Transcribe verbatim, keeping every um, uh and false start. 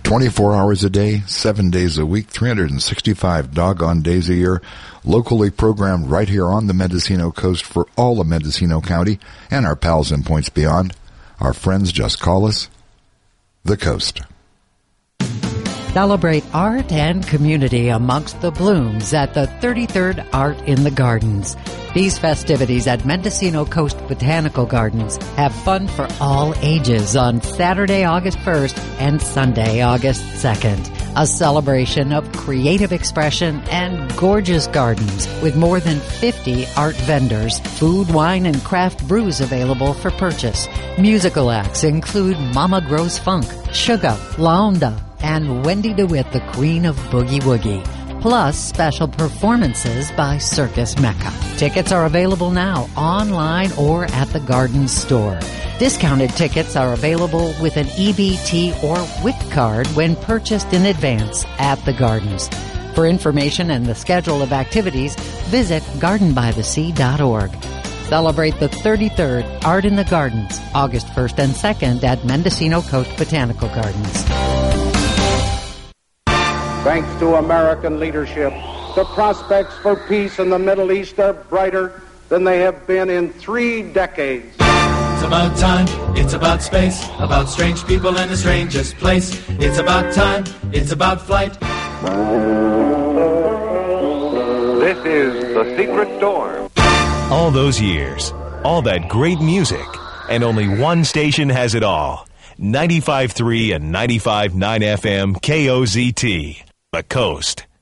twenty-four hours a day, seven days a week, three hundred sixty-five doggone days a year, locally programmed right here on the Mendocino coast for all of Mendocino County and our pals in points beyond. Our friends just call us the Coast. Celebrate art and community amongst the blooms at the thirty-third Art in the Gardens. These festivities at Mendocino Coast Botanical Gardens have fun for all ages on Saturday, August first and Sunday, August second. A celebration of creative expression and gorgeous gardens with more than fifty art vendors, food, wine, and craft brews available for purchase. Musical acts include Mama Grows Funk, Sugar, Laonda, and Wendy DeWitt, the Queen of Boogie Woogie, plus special performances by Circus Mecca. Tickets are available now, online or at the Garden store. Discounted tickets are available with an E B T or W I C card when purchased in advance at the Gardens. For information and the schedule of activities, visit garden by the sea dot org. Celebrate the thirty-third Art in the Gardens, August first and second at Mendocino Coast Botanical Gardens. Thanks to American leadership, the prospects for peace in the Middle East are brighter than they have been in three decades. It's about time, it's about space, about strange people in the strangest place. It's about time, it's about flight. This is The Secret Door. All those years, all that great music, and only one station has it all. ninety-five point three and ninety-five point nine F M K O Z T, The Coast.